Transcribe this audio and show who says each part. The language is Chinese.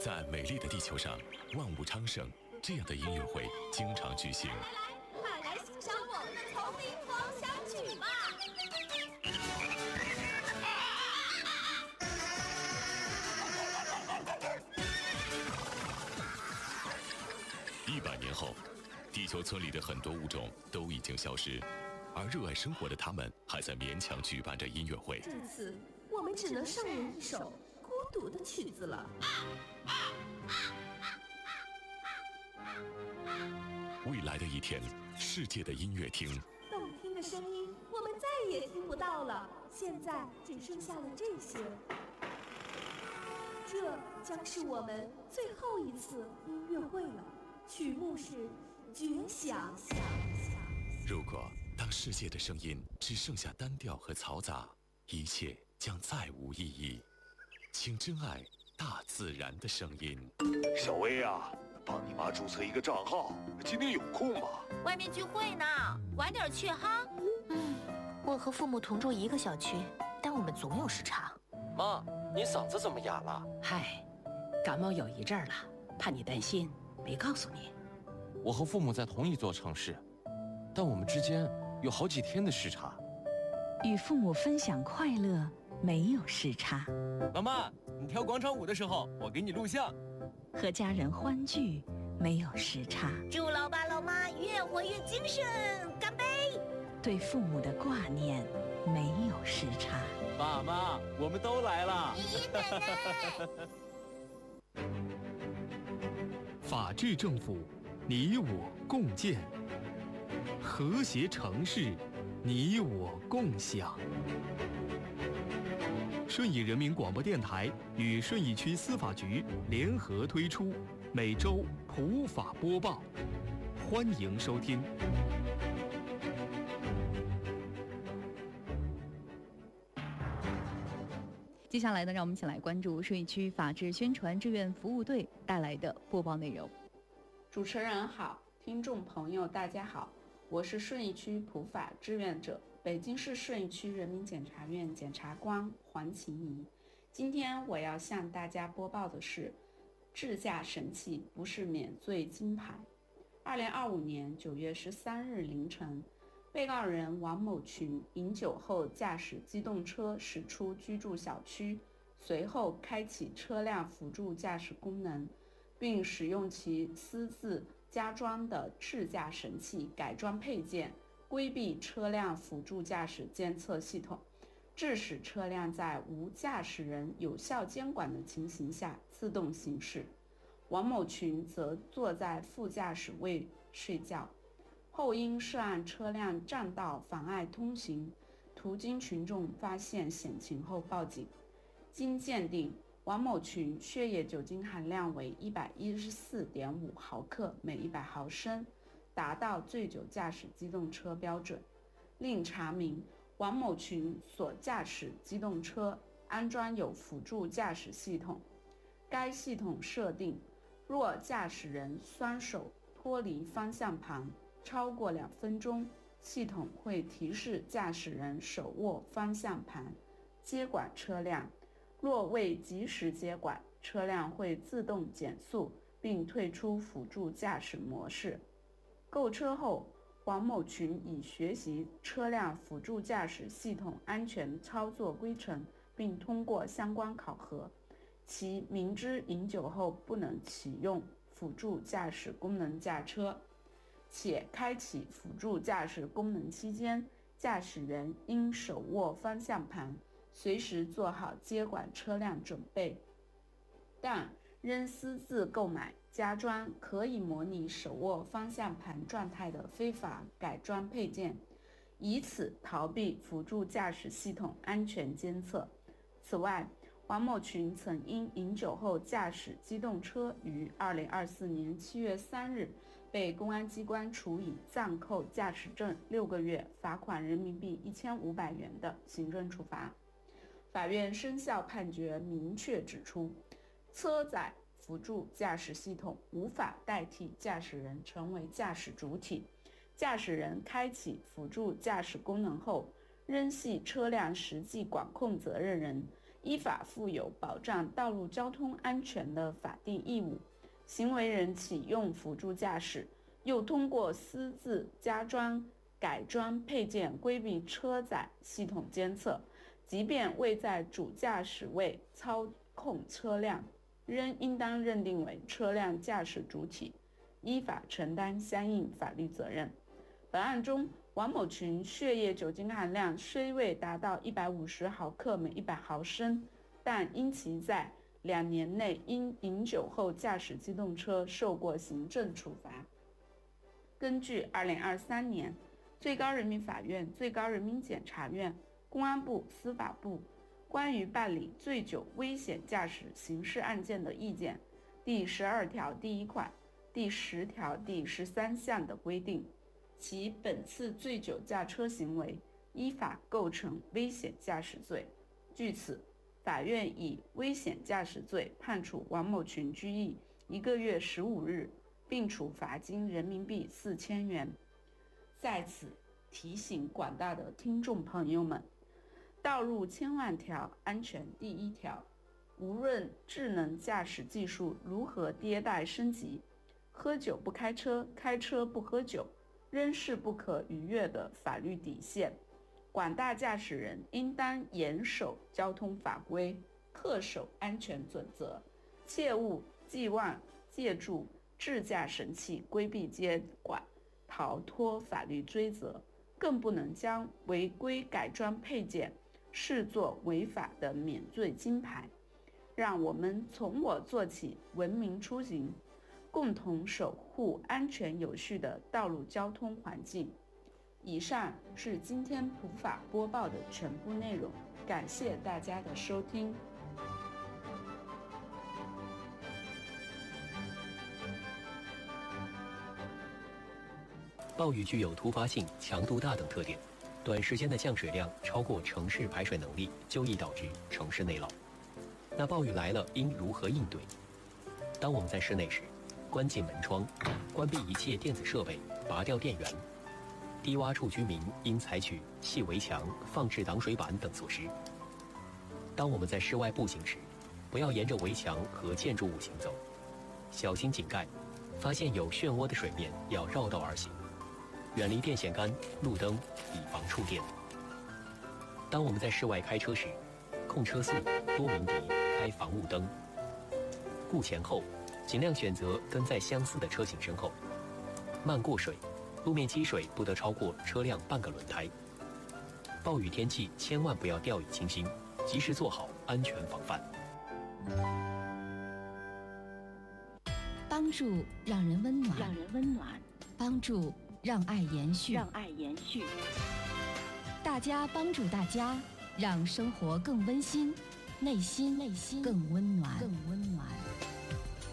Speaker 1: 在美丽的地球上，万物昌盛，这样的音乐会经常举行。
Speaker 2: 快来欣赏我们的丛林狂想曲吧
Speaker 1: ！100年后，地球村里的很多物种都已经消失，而热爱生活的他们还在勉强举办着音乐会。
Speaker 2: 这次我们只能上演一首孤独的曲子了。
Speaker 1: 未来的一天，世界的音乐厅，
Speaker 2: 动听的声音我们再也听不到了，现在只剩下了这些。这将是我们最后一次音乐会了，曲目是《绝响》。
Speaker 1: 如果当世界的声音只剩下单调和嘈杂，一切将再无意义。请珍爱大自然的声音。
Speaker 3: 小薇啊，帮你妈注册一个账号，今天有空吗？
Speaker 4: 外面聚会呢，晚点去哈。
Speaker 5: 我和父母同住一个小区，但我们总有时差。
Speaker 6: 妈，你嗓子怎么哑了？
Speaker 7: 嗨，感冒有一阵儿了，怕你担心，没告诉你。
Speaker 6: 我和父母在同一座城市，但我们之间有好几天的时差。
Speaker 8: 与父母分享快乐，没有时差。
Speaker 9: 妈妈，你跳广场舞的时候，我给你录像。
Speaker 8: 和家人欢聚，没有时差。
Speaker 4: 祝老爸老妈越活越精神，干杯！
Speaker 8: 对父母的挂念，没有时差。
Speaker 9: 爸妈，我们都来了。
Speaker 4: 爷爷奶奶。
Speaker 10: 法治政府，你我共建；和谐城市，你我共享。顺义人民广播电台与顺义区司法局联合推出每周普法播报，欢迎收听。
Speaker 11: 接下来呢，让我们一起来关注顺义区法治宣传志愿服务队带来的播报内容。
Speaker 12: 主持人好，听众朋友大家好，我是顺义区普法志愿者，北京市顺义区人民检察院检察官黄晴怡。今天我要向大家播报的是智驾神器不是免罪金牌。2025年9月13日凌晨，被告人王某群饮酒后驾驶机动车驶出居住小区，随后开启车辆辅助驾驶功能，并使用其私自加装的智驾神器改装配件规避车辆辅助驾驶监测系统，致使车辆在无驾驶人有效监管的情形下自动行驶。王某群则坐在副驾驶位睡觉，后因涉案车辆占道妨碍通行，途经群众发现险情后报警。经鉴定，王某群血液酒精含量为114.5毫克每100毫升，达到醉酒驾驶机动车标准。另查明，王某群所驾驶机动车安装有辅助驾驶系统，该系统设定，若驾驶人双手脱离方向盘超过2分钟，系统会提示驾驶人手握方向盘，接管车辆。若未及时接管，车辆会自动减速并退出辅助驾驶模式。购车后，王某群已学习车辆辅助驾驶系统安全操作规程，并通过相关考核。其明知饮酒后不能启用辅助驾驶功能驾车，且开启辅助驾驶功能期间，驾驶人应手握方向盘，随时做好接管车辆准备，但仍私自购买加装可以模拟手握方向盘状态的非法改装配件，以此逃避辅助驾驶系统安全监测。此外，王某群曾因饮酒后驾驶机动车于2024年7月3日被公安机关处以暂扣驾驶证6个月、罚款人民币1500元的行政处罚。法院生效判决明确指出，车载辅助驾驶系统无法代替驾驶人成为驾驶主体，驾驶人开启辅助驾驶功能后，仍系车辆实际管控责任人， 依法负有保障道路交通安全的法定义务。行为人启用辅助驾驶，又通过私自加装、改装配件规避车载系统监测，即便未在主驾驶位操控车辆，仍应当认定为车辆驾驶主体，依法承担相应法律责任。本案中，王某群血液酒精含量虽未达到150毫克每100毫升，但因其在2年内因饮酒后驾驶机动车受过行政处罚。根据2023年最高人民法院、最高人民检察院、公安部、司法部关于办理醉酒危险驾驶刑事案件的意见第12条第1款、第10条第13项的规定，其本次醉酒驾车行为依法构成危险驾驶罪。据此，法院以危险驾驶罪判处王某群拘役1个月15日，并处罚金人民币4000元。在此提醒广大的听众朋友们，道路千万条，安全第一条。无论智能驾驶技术如何迭代升级，喝酒不开车，开车不喝酒，仍是不可逾越的法律底线。广大驾驶人应当严守交通法规，恪守安全准则，切勿寄望借助智驾神器规避监管，逃脱法律追责，更不能将违规改装配件视作违法的免罪金牌。让我们从我做起，文明出行，共同守护安全有序的道路交通环境。以上是今天普法播报的全部内容，感谢大家的收听。
Speaker 13: 暴雨具有突发性、强度大等特点，短时间的降水量超过城市排水能力，就易导致城市内涝。那暴雨来了，应如何应对？当我们在室内时，关紧门窗，关闭一切电子设备，拔掉电源。低洼处居民应采取砌围墙、放置挡水板等措施。当我们在室外步行时，不要沿着围墙和建筑物行走，小心井盖，发现有漩涡的水面要绕道而行，远离电线杆、路灯，以防触电。当我们在室外开车时，控车速、多鸣笛、开防雾灯。顾前后，尽量选择跟在相似的车型身后。慢过水，路面积水不得超过车辆半个轮胎。暴雨天气千万不要掉以轻心，及时做好安全防范。
Speaker 8: 帮助让人温暖，帮助让爱延续，大家帮助大家，让生活更温馨，内心更温暖。